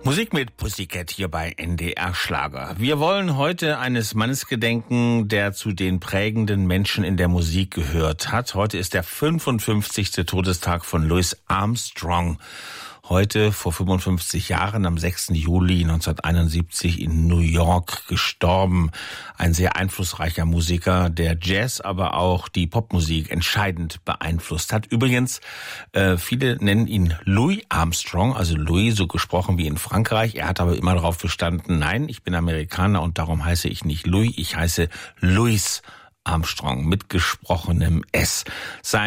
Musik mit Pussycat hier bei NDR Schlager. Wir wollen heute eines Mannes gedenken, der zu den prägenden Menschen in der Musik gehört hat. Heute ist der 55. Todestag von Louis Armstrong. Heute vor 55 Jahren, am 6. Juli 1971 in New York gestorben. Ein sehr einflussreicher Musiker, der Jazz, aber auch die Popmusik entscheidend beeinflusst hat. Übrigens, viele nennen ihn Louis Armstrong, also Louis, so gesprochen wie in Frankreich. Er hat aber immer darauf bestanden, nein, ich bin Amerikaner und darum heiße ich nicht Louis, ich heiße Louis Armstrong mit gesprochenem S.